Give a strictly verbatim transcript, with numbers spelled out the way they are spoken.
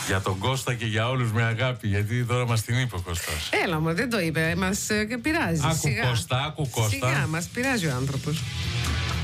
Για τον Κώστα και για όλους με αγάπη, γιατί τώρα μας την είπε ο Κώστας. Έλα μου, δεν το είπε, μας ε, πειράζει. Άκου σιγά. Κώστα, άκου Κώστα. Σιγά, μας πειράζει ο άνθρωπος.